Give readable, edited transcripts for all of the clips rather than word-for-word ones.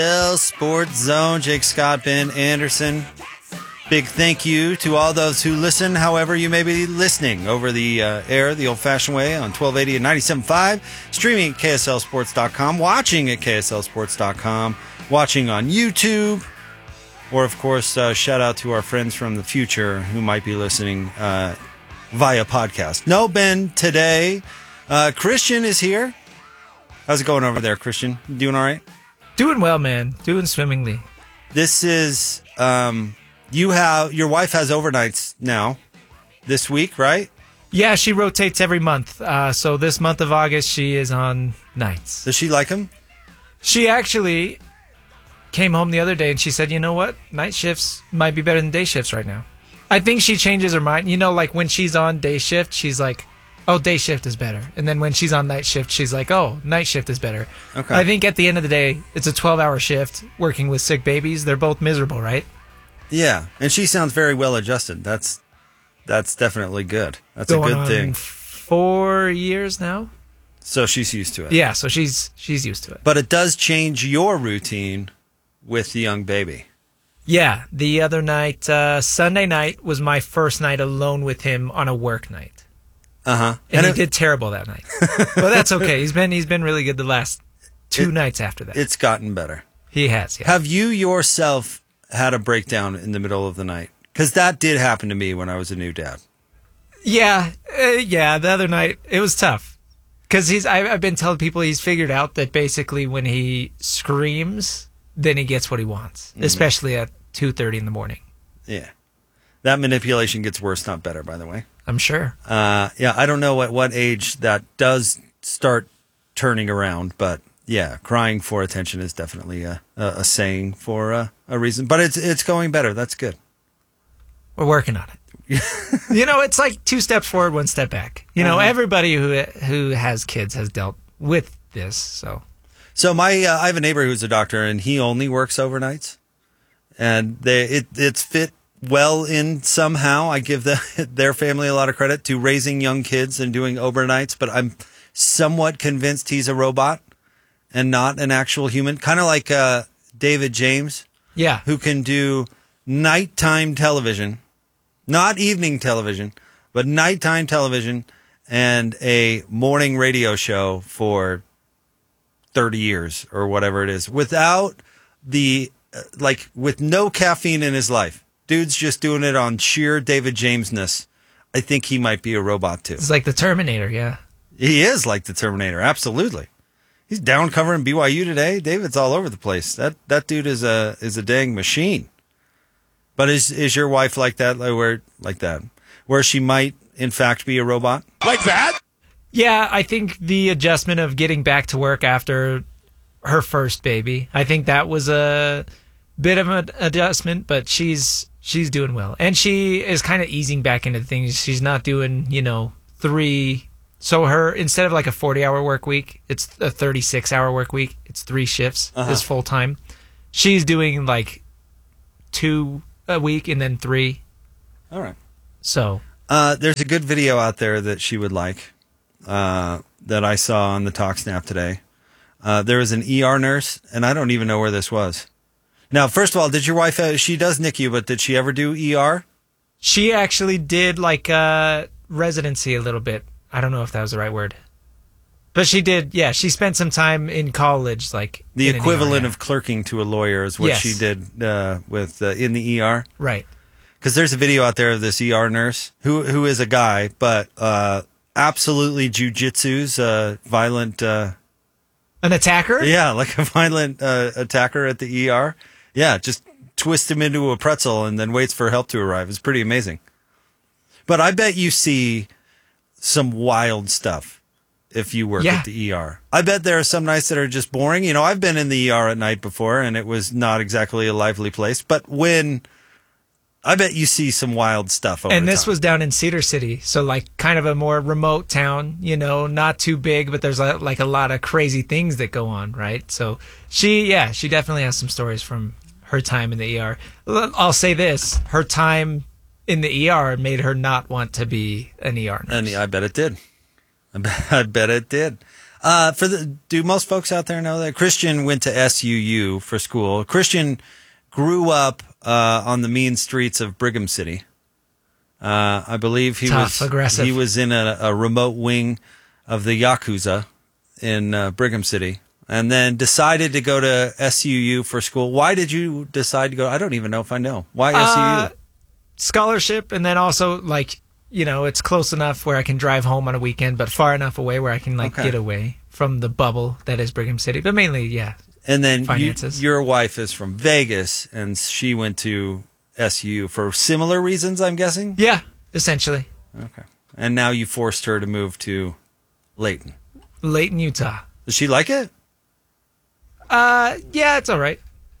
Sports Zone, Jake Scott, Ben Anderson. Big thank you to all those who listen, however you may be listening, over the air, the old-fashioned way, on 1280 and 97.5, streaming at KSLSports.com, watching at KSLSports.com, watching on YouTube, or, of course, shout out to our friends from the future who might be listening via podcast. No, Ben, today, Christian is here. How's it going over there, Christian? You doing all right? Doing well, man. Doing swimmingly. This is, your wife has overnights now this week, right? Yeah, she rotates every month. So this month of August, she is on nights. Does she like them? She actually came home the other day and she said, you know what? Night shifts might be better than day shifts right now. I think she changes her mind. You know, like when she's on day shift, she's like, oh, day shift is better. And then when she's on night shift, she's like, oh, night shift is better. Okay. I think at the end of the day, it's a 12-hour shift working with sick babies. They're both miserable, right? Yeah, and she sounds very well adjusted. That's definitely good. That's Going a good thing. 4 years now. So she's used to it. Yeah, so she's used to it. But it does change your routine with the young baby. Yeah, the other night, Sunday night was my first night alone with him on a work night. Uh-huh. And he did terrible that night. But that's okay. He's been really good the last two nights after that. It's gotten better. He has, yeah. Have you yourself had a breakdown in the middle of the night? Because that did happen to me when I was a new dad. Yeah, the other night, it was tough. Because I've been telling people he's figured out that basically when he screams, then he gets what he wants. Mm-hmm. Especially at 2:30 in the morning. Yeah. That manipulation gets worse, not better, by the way. I'm sure. Yeah, I don't know at what age that does start turning around, but yeah, crying for attention is definitely a saying for a reason. But it's going better. That's good. We're working on it. You know, it's like 2 steps forward, 1 step back. You know, everybody who has kids has dealt with this. So I have a neighbor who's a doctor, and he only works overnights, and it's fit well in somehow. I give their family a lot of credit to raising young kids and doing overnights, but I'm somewhat convinced he's a robot and not an actual human. Kind of like David James, yeah, who can do nighttime television, not evening television, but nighttime television and a morning radio show for 30 years or whatever it is, without with no caffeine in his life. Dude's just doing it on sheer David Jamesness. I think he might be a robot too. It's like the Terminator, yeah. He is like the Terminator, absolutely. He's down covering BYU today. David's all over the place. That dude is a dang machine. But is your wife like that? Where she might in fact be a robot? Like that? Yeah, I think the adjustment of getting back to work after her first baby, I think that was a bit of an adjustment, but she's doing well. And she is kind of easing back into things. She's not doing, 3. So instead of like a 40-hour work week, it's a 36-hour work week. It's 3 shifts is full time. She's doing like 2 a week and then 3. All right. So there's a good video out there that she would like that I saw on the TalkSnap today. There was an ER nurse, and I don't even know where this was. Now, first of all, did your wife, she does NICU, but did she ever do ER? She actually did like residency a little bit. I don't know if that was the right word. But she did, yeah, she spent some time in college, like the equivalent of clerking to a lawyer is what she did in the ER. Right. Because there's a video out there of this ER nurse who is a guy, but absolutely jujitsu's violent. An attacker? Yeah, like a violent attacker at the ER. Yeah, just twist him into a pretzel and then waits for help to arrive. It's pretty amazing. But I bet you see some wild stuff if you work at the ER. I bet there are some nights that are just boring. I've been in the ER at night before, and it was not exactly a lively place. But I bet you see some wild stuff over And this time. was down in Cedar City, so like kind of a more remote town, not too big, but there's like a lot of crazy things that go on, right? So she definitely has some stories from her time in the ER. I'll say this, her time in the ER made her not want to be an ER nurse. And I bet it did. I bet it did. Do most folks out there know that Christian went to SUU for school? Christian grew up on the mean streets of Brigham City. I believe aggressive. He was in a remote wing of the Yakuza in Brigham City, and then decided to go to SUU for school. Why did you decide to go? I don't even know if I know. Why SUU? Scholarship, and then also it's close enough where I can drive home on a weekend, but far enough away where I can get away from the bubble that is Brigham City. But mainly, yeah. And then finances. Your wife is from Vegas, and she went to SU for similar reasons, I'm guessing? Yeah, essentially. Okay. And now you forced her to move to Layton. Layton, Utah. Does she like it? Yeah, it's all right.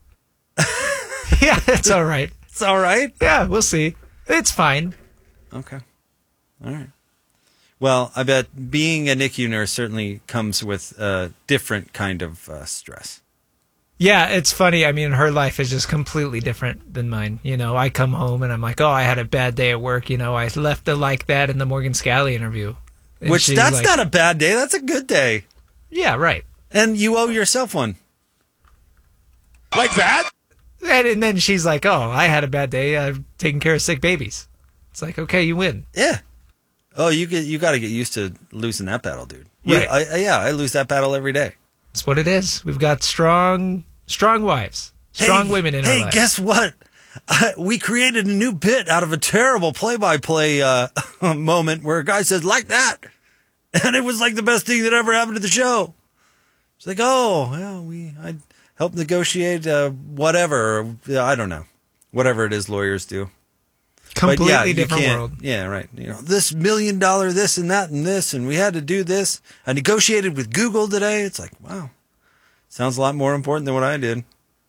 Yeah, it's all right. It's all right? Yeah, we'll see. It's fine. Okay. All right. Well, I bet being a NICU nurse certainly comes with a different kind of stress. Yeah, it's funny. I mean, her life is just completely different than mine. I come home and I'm like, oh, I had a bad day at work. I left it like that in the Morgan Scally interview. And which, that's not a bad day. That's a good day. Yeah, right. And you owe yourself one. Like that? And then she's like, oh, I had a bad day. I'm taking care of sick babies. It's like, okay, you win. Yeah. Oh, you got to get used to losing that battle, dude. Right. I lose that battle every day. That's what it is. We've got strong wives, strong women in our lives. Hey, guess what? We created a new bit out of a terrible play-by-play moment where a guy says, like that. And it was like the best thing that ever happened to the show. It's like, oh, yeah, I helped negotiate whatever. I don't know. Whatever it is lawyers do. Completely different world. Yeah, right. This $1 million, this and that and this, and we had to do this. I negotiated with Google today. It's like, wow. Sounds a lot more important than what I did.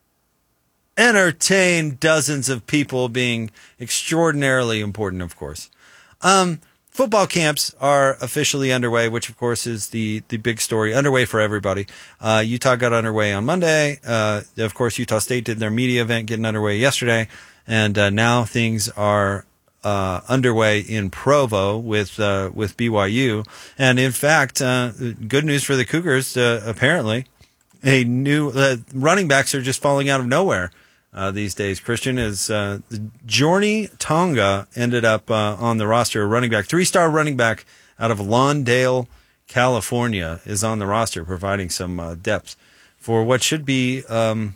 Entertain dozens of people being extraordinarily important, of course. Football camps are officially underway, which, of course, is the big story underway for everybody. Utah got underway on Monday. Of course, Utah State did their media event getting underway yesterday. And now things are underway in Provo with BYU. And, in fact, good news for the Cougars, apparently. A new running backs are just falling out of nowhere these days. Christian is Journey Tonga ended up on the roster, a running back, 3-star running back out of Lawndale, California, is on the roster, providing some depth for what should be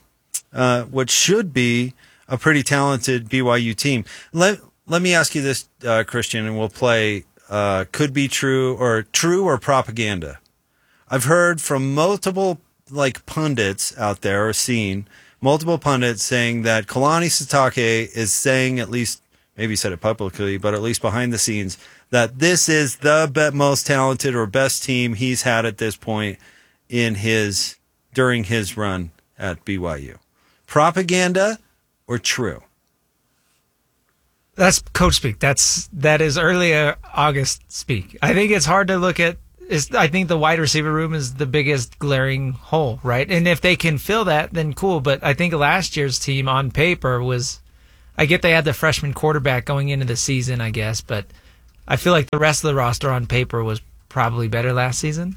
a pretty talented BYU team. Let me ask you this, Christian, and we'll play could be true or propaganda. I've heard from multiple pundits out there, or seen multiple pundits saying that Kalani Sitake is saying, at least maybe said it publicly, but at least behind the scenes, that this is the most talented or best team he's had at this point during his run at BYU. Propaganda or true? That's coach speak. That is early August speak. I think it's hard to look at. I think the wide receiver room is the biggest glaring hole, right? And if they can fill that, then cool. But I think last year's team on paper was, I get they had the freshman quarterback going into the season, I guess, but I feel like the rest of the roster on paper was probably better last season.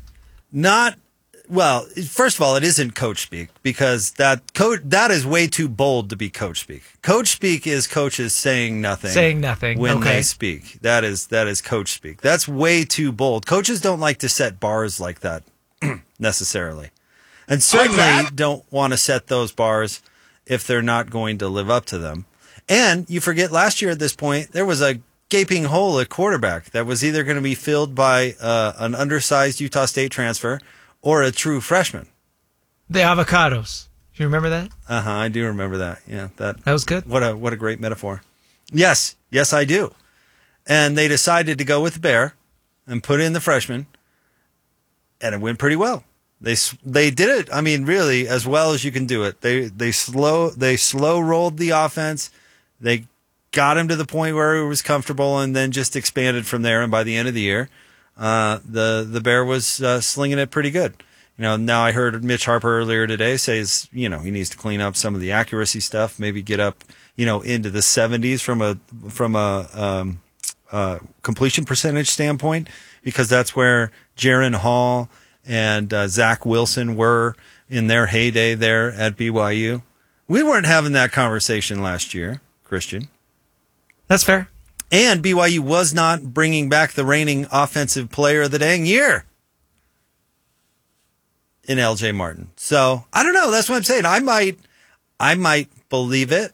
Well, first of all, it isn't coach speak, because that is way too bold to be coach speak. Coach speak is coaches saying nothing when they speak. That is coach speak. That's way too bold. Coaches don't like to set bars like that necessarily, and certainly don't want to set those bars if they're not going to live up to them. And you forget, last year at this point there was a gaping hole at quarterback that was either going to be filled by an undersized Utah State transfer or a true freshman. The avocados. Do you remember that? I do remember that. Yeah, that was good. What a great metaphor. Yes, I do. And they decided to go with the bear and put in the freshman, and it went pretty well. They did it. I mean, really, as well as you can do it. They slow rolled the offense. They got him to the point where he was comfortable, and then just expanded from there. And by the end of the year, the bear was slinging it pretty good. Now I heard Mitch Harper earlier today says, he needs to clean up some of the accuracy stuff, maybe get up, into the 70s from a completion percentage standpoint, because that's where Jaron Hall and Zach Wilson were in their heyday there at BYU. We weren't having that conversation last year, Christian. That's fair. And BYU was not bringing back the reigning offensive player of the dang year in LJ Martin. So I don't know. That's what I'm saying. I might believe it.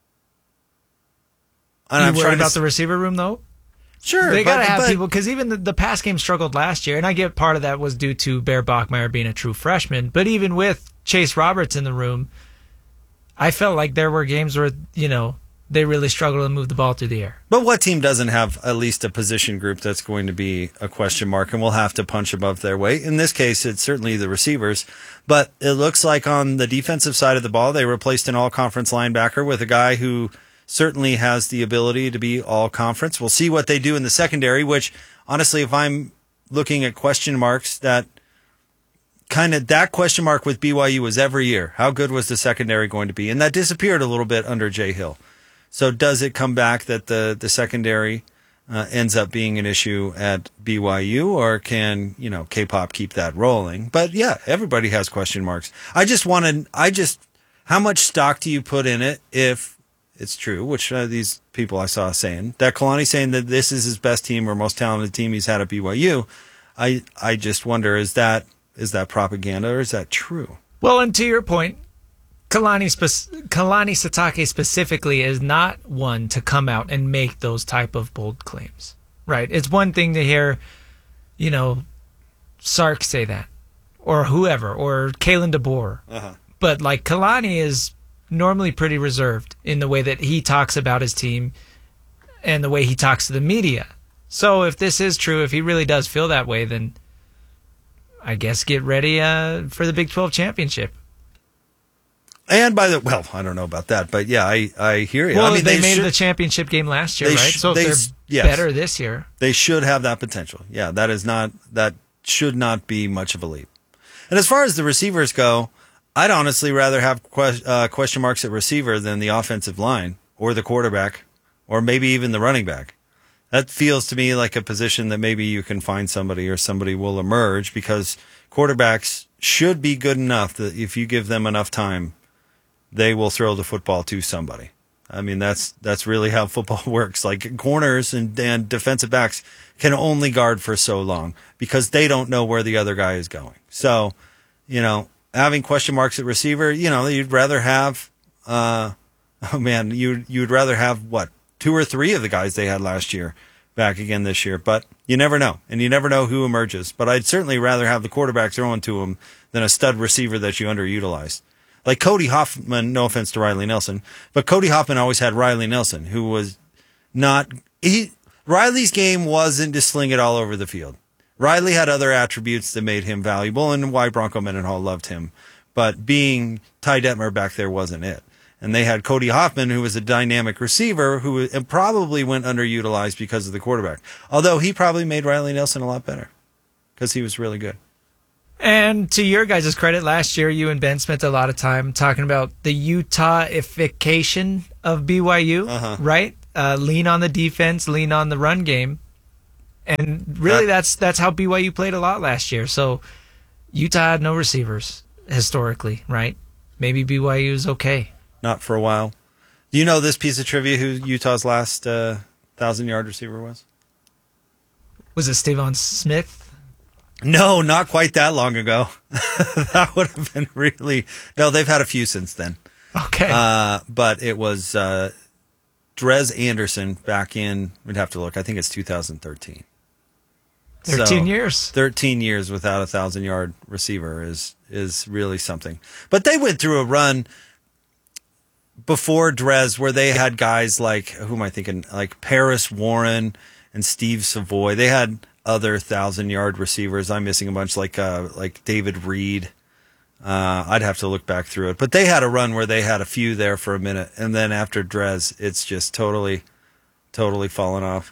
And You worried about the receiver room, though? Sure. They got to have people, because even the pass game struggled last year, and I get part of that was due to Bear Bachmeier being a true freshman. But even with Chase Roberts in the room, I felt like there were games where, they really struggled to move the ball through the air. But what team doesn't have at least a position group that's going to be a question mark and will have to punch above their weight? In this case, it's certainly the receivers. But it looks like on the defensive side of the ball, they replaced an all-conference linebacker with a guy who certainly has the ability to be all-conference. We'll see what they do in the secondary, which, honestly, if I'm looking at question marks, that question mark with BYU was every year. How good was the secondary going to be? And that disappeared a little bit under Jay Hill. So does it come back that the secondary ends up being an issue at BYU, or can, K-pop keep that rolling? But yeah, everybody has question marks. How much stock do you put in it if it's true, which these people I saw saying, that Kalani's saying that this is his best team or most talented team he's had at BYU? I just wonder, is that propaganda or is that true? Well, and to your point, Kalani Sitake specifically is not one to come out and make those type of bold claims, right? It's one thing to hear, Sark say that, or whoever, or Kalen DeBoer. But like Kalani is normally pretty reserved in the way that he talks about his team and the way he talks to the media. So if this is true, if he really does feel that way, then I guess get ready for the Big 12 championship. And I don't know about that, but yeah, I hear you. Well, I mean, they made the championship game last year, right? So if they're better this year, they should have that potential. Yeah, that should not be much of a leap. And as far as the receivers go, I'd honestly rather have question marks at receiver than the offensive line or the quarterback or maybe even the running back. That feels to me like a position that maybe you can find somebody or somebody will emerge, because quarterbacks should be good enough that if you give them enough time, they will throw the football to somebody. I mean, that's really how football works. Like, corners and defensive backs can only guard for so long because they don't know where the other guy is going. So, having question marks at receiver, you'd rather have, you'd rather have what, 2 or 3 of the guys they had last year back again this year. But you never know, and you never know who emerges. But I'd certainly rather have the quarterback throwing to him than a stud receiver that you underutilized. Like Cody Hoffman, no offense to Riley Nelson, but Cody Hoffman always had Riley Nelson, who was Riley's game wasn't to sling it all over the field. Riley had other attributes that made him valuable and why Bronco Mendenhall loved him. But being Ty Detmer back there wasn't it. And they had Cody Hoffman, who was a dynamic receiver who probably went underutilized because of the quarterback. Although he probably made Riley Nelson a lot better because he was really good. And to your guys' credit, last year you and Ben spent a lot of time talking about the Utah-ification of BYU, right? Lean on the defense, lean on the run game. And really that's how BYU played a lot last year. So Utah had no receivers historically, right? Maybe BYU is okay. Not for a while. Do you know this piece of trivia who Utah's last 1,000-yard receiver was? Was it Stephon Smith? No, not quite that long ago. That would have been really... No, they've had a few since then. Okay. But it was Drez Anderson back in... We'd have to look. I think it's 2013. 13 years. 13 years without a 1,000-yard receiver is really something. But they went through a run before Drez where they had guys like... Who am I thinking? Like Paris Warren and Steve Savoy. They had other 1,000-yard receivers. I'm missing a bunch, like David Reed. I'd have to look back through it. But they had a run where they had a few there for a minute, and then after Drez, it's just totally fallen off.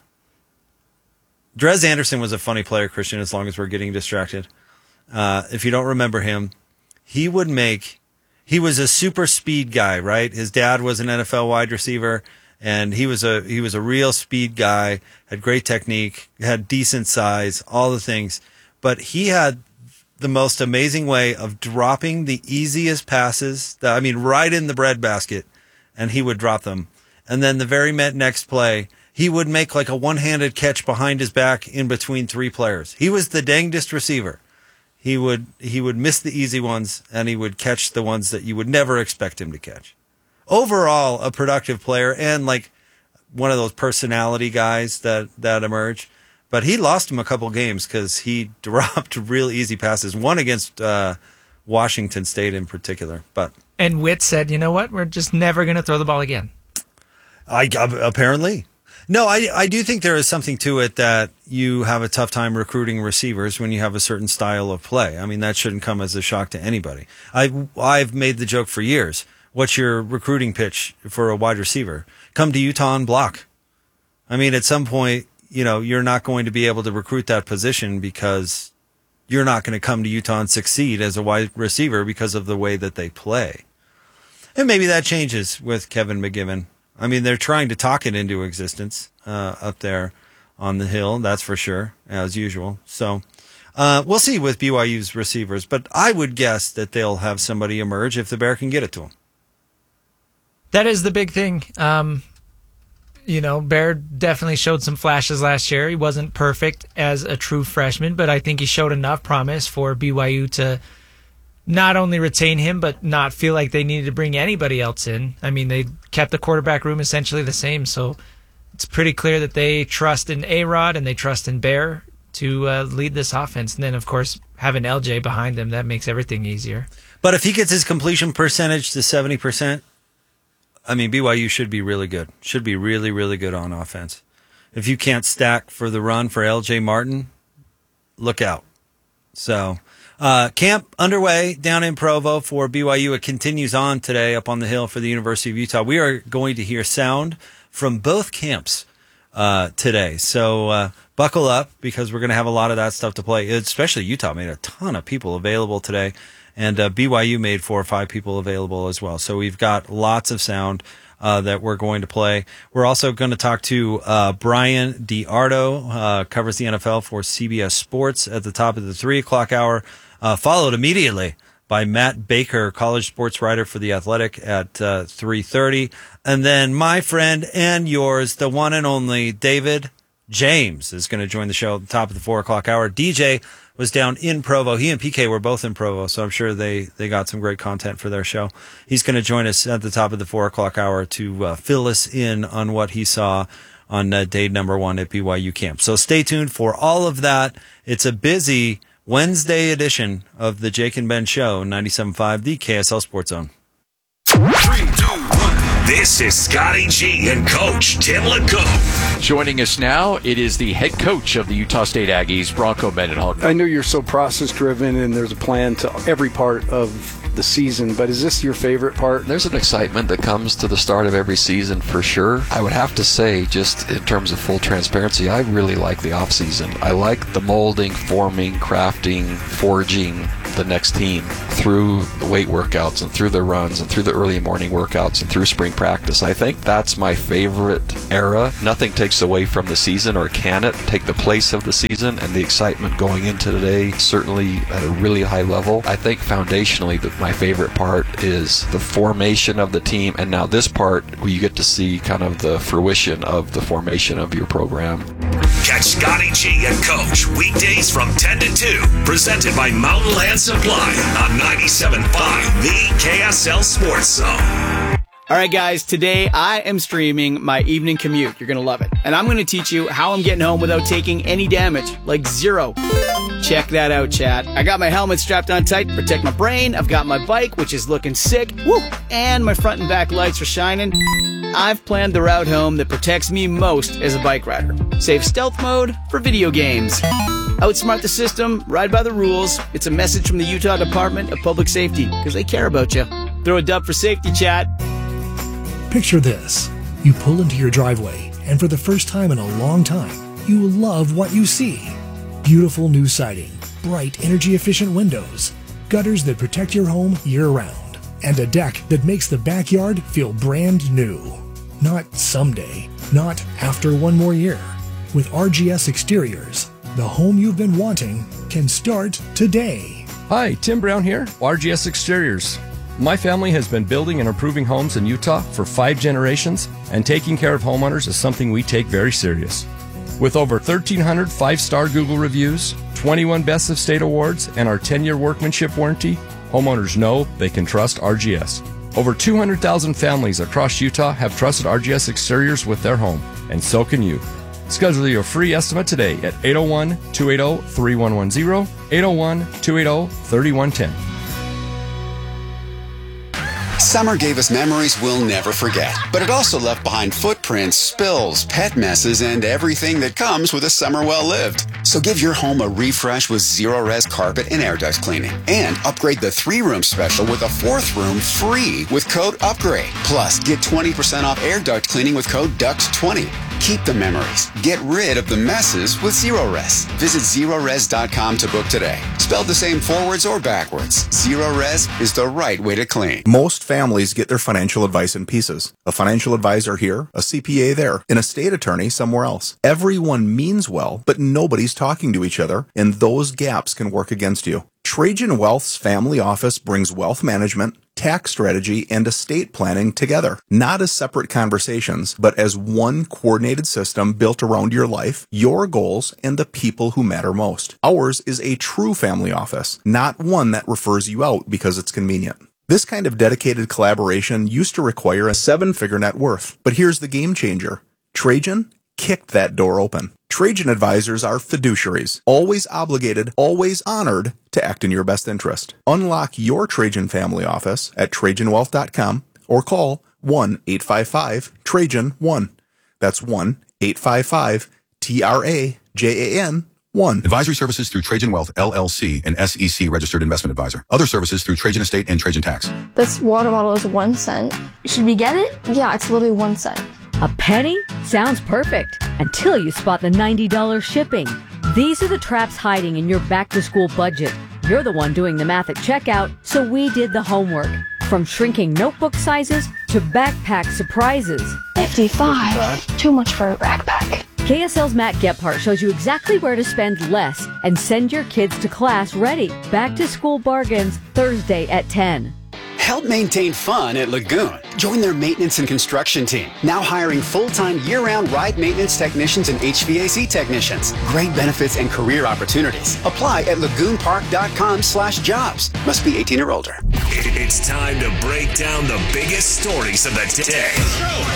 Drez Anderson was a funny player, Christian, as long as we're getting distracted. If you don't remember him, he was a super speed guy, right? His dad was an NFL wide receiver, and he was a real speed guy, had great technique, had decent size, all the things. But he had the most amazing way of dropping the easiest passes. Right in the breadbasket, and he would drop them. And then the very next play, he would make like a one-handed catch behind his back in between three players. He was the dangest receiver. He would miss the easy ones, and he would catch the ones that you would never expect him to catch. Overall, a productive player and like one of those personality guys that emerge. But he lost him a couple games because he dropped real easy passes. One against Washington State in particular. And Witt said, you know what? We're just never going to throw the ball again. Apparently. No, I do think there is something to it that you have a tough time recruiting receivers when you have a certain style of play. I mean, that shouldn't come as a shock to anybody. I've made the joke for years. What's your recruiting pitch for a wide receiver? Come to Utah and block. I mean, at some point, you're not going to be able to recruit that position because you're not going to come to Utah and succeed as a wide receiver because of the way that they play. And maybe that changes with Kevin McGiven. I mean, they're trying to talk it into existence up there on the Hill, that's for sure, as usual. So we'll see with BYU's receivers, but I would guess that they'll have somebody emerge if the Bear can get it to them. That is the big thing. Bear definitely showed some flashes last year. He wasn't perfect as a true freshman, but I think he showed enough promise for BYU to not only retain him, but not feel like they needed to bring anybody else in. I mean, they kept the quarterback room essentially the same, so it's pretty clear that they trust in A-Rod and they trust in Bear to lead this offense. And then, of course, having LJ behind them, that makes everything easier. But if he gets his completion percentage to 70%, I mean, BYU should be really good. Should be really, really good on offense. If you can't stack for the run for LJ Martin, look out. So, camp underway down in Provo for BYU. It continues on today up on the Hill for the University of Utah. We are going to hear sound from both camps today. So buckle up because we're going to have a lot of that stuff to play. Especially Utah made a ton of people available today. And BYU made 4 or 5 people available as well. So we've got lots of sound that we're going to play. We're also going to talk to Brian DiArdo, covers the NFL for CBS Sports at the top of the 3 o'clock hour, followed immediately by Matt Baker, college sports writer for The Athletic at 3:30. And then my friend and yours, the one and only David James, is going to join the show at the top of the 4 o'clock hour. DJ was down in Provo. He and PK were both in Provo, so I'm sure they got some great content for their show. He's going to join us at the top of the 4 o'clock hour to fill us in on what he saw on day number 1 at BYU camp. So stay tuned for all of that. It's a busy Wednesday edition of the Jake and Ben Show, 97.5, the KSL Sports Zone. 3, 2, 1. This is Scotty G and Coach Tim LeCoe. Joining us now, it is the head coach of the Utah State Aggies, Bronco Mendenhall. I know you're so process-driven and there's a plan to every part of the season, but is this your favorite part? There's an excitement that comes to the start of every season for sure. I would have to say, just in terms of full transparency, I really like the off-season. I like the molding, forming, crafting, forging the next team through the weight workouts and through the runs and through the early morning workouts and through spring practice. I think that's my favorite era. Nothing takes away from the season, or can it take the place of the season, and the excitement going into today certainly at a really high level. I think foundationally that my favorite part is the formation of the team, and now this part where you get to see kind of the fruition of the formation of your program. Catch Scotty G and Coach weekdays from 10 to 2, presented by Mountain Land Supply on 97.5, the KSL Sports Zone. All right, guys, today I am streaming my evening commute. You're going to love it. And I'm going to teach you how I'm getting home without taking any damage, like zero. Check that out, chat. I got my helmet strapped on tight to protect my brain. I've got my bike, which is looking sick. Woo! And my front and back lights are shining. I've planned the route home that protects me most as a bike rider. Save stealth mode for video games. Outsmart the system, ride by the rules. It's a message from the Utah Department of Public Safety, because they care about you. Throw a dub for safety, chat. Picture this. You pull into your driveway, and for the first time in a long time, you will love what you see. Beautiful new siding, bright energy-efficient windows, gutters that protect your home year-round, and a deck that makes the backyard feel brand new. Not someday, not after one more year. With RGS Exteriors, the home you've been wanting can start today. Hi, Tim Brown here, RGS Exteriors. My family has been building and improving homes in Utah for 5 generations, and taking care of homeowners is something we take very serious. With over 1,300 5-star Google reviews, 21 Best of State awards, and our 10-year workmanship warranty, homeowners know they can trust RGS. Over 200,000 families across Utah have trusted RGS Exteriors with their home, and so can you. Schedule your free estimate today at 801-280-3110, 801-280-3110. Summer gave us memories we'll never forget, but it also left behind footprints, spills, pet messes, and everything that comes with a summer well lived. So give your home a refresh with Zero-Res carpet and air duct cleaning, and upgrade the 3-room special with a 4th room free with code UPGRADE. Plus, get 20% off air duct cleaning with code DUCT20. Keep the memories. Get rid of the messes with Zero-Res. Visit Zerores.com to book today. Spelled the same forwards or backwards, Zero-Res is the right way to clean. Most families get their financial advice in pieces. A financial advisor here, a CPA there, an estate attorney somewhere else. Everyone means well, but nobody's talking to each other, and those gaps can work against you. Trajan Wealth's family office brings wealth management, tax strategy, and estate planning together, not as separate conversations, but as one coordinated system built around your life, your goals, and the people who matter most. Ours is a true family office, not one that refers you out because it's convenient. This kind of dedicated collaboration used to require a 7-figure net worth, but here's the game changer. Trajan kicked that door open. Trajan advisors are fiduciaries, always obligated, always honored to act in your best interest. Unlock your Trajan family office at TrajanWealth.com or call 1-855-TRAJAN-1. That's 1-855-TRAJAN-1. Advisory services through Trajan Wealth, LLC, an SEC registered investment advisor. Other services through Trajan Estate and Trajan Tax. This water bottle is 1 cent. Should we get it? Yeah, it's literally 1 cent. A penny? Sounds perfect. Until you spot the $90 shipping. These are the traps hiding in your back-to-school budget. You're the one doing the math at checkout, so we did the homework. From shrinking notebook sizes to backpack surprises. 55. Too much for a backpack. KSL's Matt Gephardt shows you exactly where to spend less and send your kids to class ready. Back-to-school bargains, Thursday at 10. Help maintain fun at Lagoon. Join their maintenance and construction team. Now hiring full-time year-round ride maintenance technicians and HVAC technicians. Great benefits and career opportunities. Apply at lagoonpark.com/jobs. Must be 18 or older. It's time to break down the biggest stories of the day.